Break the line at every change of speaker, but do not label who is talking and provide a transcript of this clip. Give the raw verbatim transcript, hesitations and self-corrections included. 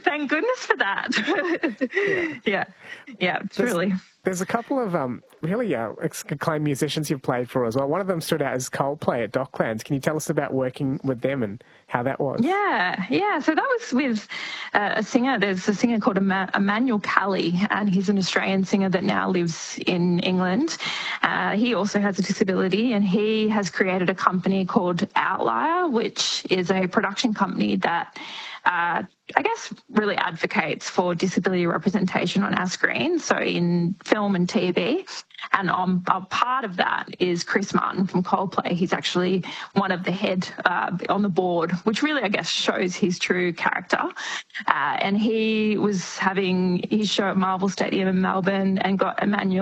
thank goodness for that. yeah. yeah, yeah, truly.
There's, there's a couple of um, really uh, acclaimed musicians you've played for as well. One of them stood out as Coldplay at Docklands. Can you tell us about working with them and how that was?
Yeah, yeah. So that was with uh, a singer. There's a singer called Em- Emmanuel Calley, and he's an Australian singer that now lives in England. Uh, he also has a disability, and he has created a company called Outlier, which is a production company that uh, I guess really advocates for disability representation on our screen, so in film and T V. And on a part of that is Chris Martin from Coldplay. He's actually one of the head uh, on the board, which really, I guess, shows his true character. Uh, and he was having his show at Marvel Stadium in Melbourne and got Emmanuel